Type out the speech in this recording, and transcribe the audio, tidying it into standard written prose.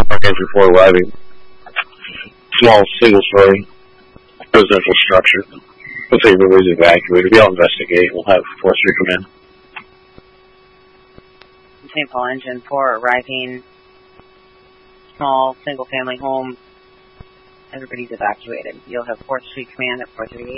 Park entry before arriving. Small single-story residential structure. Looks like everybody's evacuated. We'll investigate. We'll have forestry come in. St. Paul Engine 4 arriving. Small single-family home. Everybody's evacuated. You'll have 4th Street Command at 438.